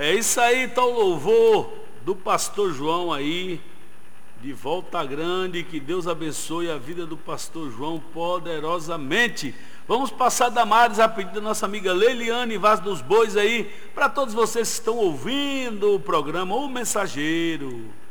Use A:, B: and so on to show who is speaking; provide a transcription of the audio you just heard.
A: É isso aí, então, louvor do pastor João aí, de Volta Grande. Que Deus abençoe a vida do pastor João poderosamente. Vamos passar Damares a pedido da nossa amiga Leiliane Vaz dos Bois aí, para todos vocês que estão ouvindo o programa O Mensageiro.